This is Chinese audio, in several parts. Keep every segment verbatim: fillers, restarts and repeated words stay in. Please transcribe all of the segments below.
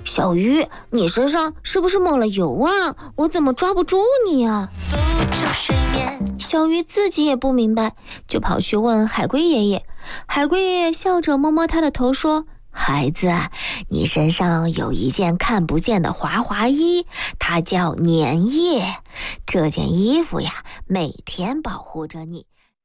小鱼，你身上是不是抹了油啊？我怎么抓不住你啊？小鱼自己也不明白，就跑去问海龟爷爷。海龟爷爷笑着摸摸他的头说，孩子，你身上有一件看不见的滑滑衣，它叫粘液。这件衣服呀，每天保护着你。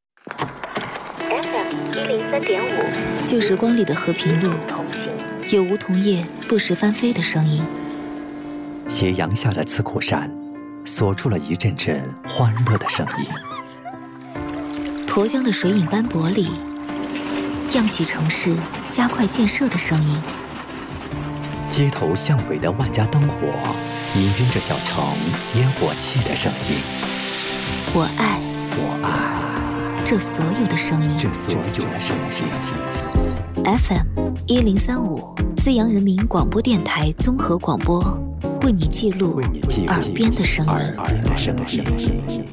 F M 一零三点五， 旧时光里的和平路，有梧桐叶不时翻飞的声音。 斜阳下的刺口山，锁住了一阵阵欢乐的声音。 沱江的水影斑驳里，漾起城市加快建设的声音。 街头巷尾的万家灯火，氤氲着小城烟火气的声音。 我爱， 我爱这所有的声音， 这所有的声音。 F M 一零三五，资阳人民广播电台综合广播，为你记录耳边的声音。 耳边的声音。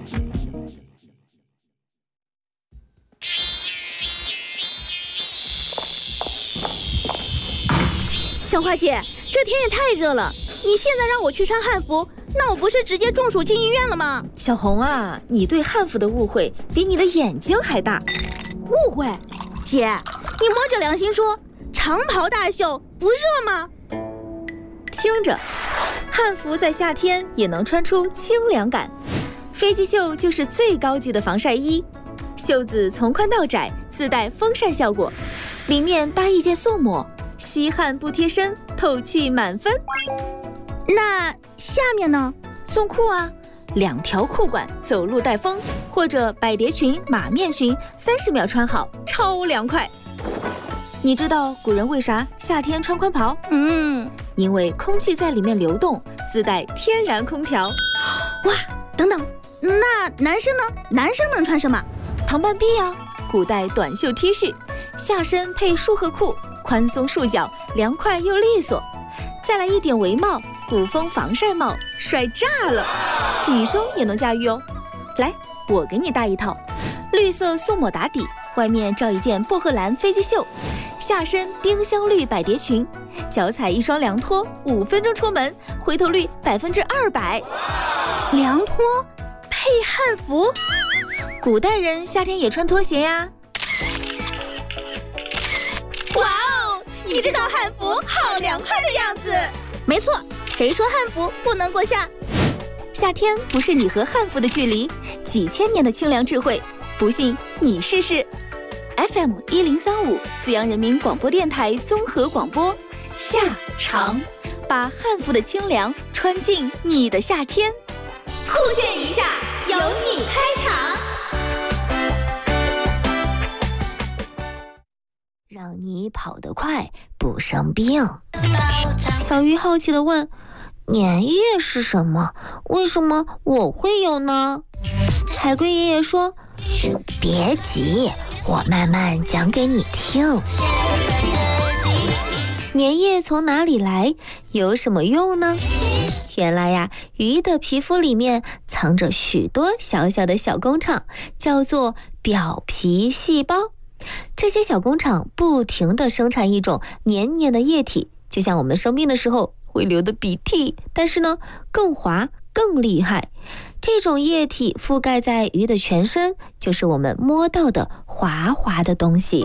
小花姐，这天也太热了，你现在让我去穿汉服，那我不是直接中暑进医院了吗？ 小红啊，你对汉服的误会比你的眼睛还大。 误会？姐，你摸着良心说，长袍大袖不热吗？ 听着，汉服在夏天也能穿出清凉感。飞机袖就是最高级的防晒衣，袖子从宽到窄，自带风扇效果，里面搭一件素抹，吸汗不贴身，透气满分。 那下面呢？ 送裤啊，两条裤管，走路带风，或者百蝶裙、马面裙，三十秒穿好，超凉快。你知道古人为啥夏天穿宽袍？ 嗯， 因为空气在里面流动，自带天然空调。 哇，等等，那男生呢？男生能穿什么？ 唐半臂啊，古代短袖 T 恤，下身配束荷裤，宽松束脚，凉快又利索。再来一顶围帽，古风防晒帽，帅炸了！女生也能驾驭哦。来，我给你搭一套，绿色素抹打底，外面罩一件薄荷蓝飞机袖，下身丁香绿百蝶裙，脚踩一双凉拖，五分钟出门，回头率百分之二百。 凉拖配汉服， 古代人夏天也穿拖鞋呀。 哇哦，你这套汉服好凉快的样子。没错，谁说汉服不能过夏？ 夏天不是你和汉服的距离，几千年的清凉智慧，不信你试试。F M 一零三五，资阳人民广播电台综合广播，夏长，把汉服的清凉穿进你的夏天。 酷炫一下，由你开场。 让你跑得快，不生病。小鱼好奇地问，粘液是什么？为什么我会有呢？海龟爷爷说，别急，我慢慢讲给你听。粘液从哪里来？有什么用呢？原来呀，鱼的皮肤里面藏着许多小小的小工厂，叫做表皮细胞。这些小工厂不停地生产一种黏黏的液体，就像我们生病的时候会流的鼻涕，但是呢，更滑更厉害。这种液体覆盖在鱼的全身，就是我们摸到的滑滑的东西。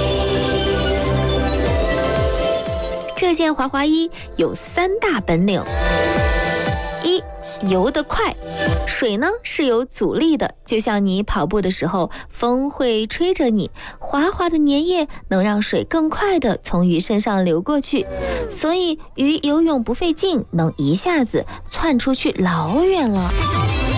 这件滑滑衣有三大本领：一，游得快，水呢是有阻力的，就像你跑步的时候，风会吹着你，滑滑的粘液能让水更快地从鱼身上流过去，所以鱼游泳不费劲，能一下子窜出去老远了。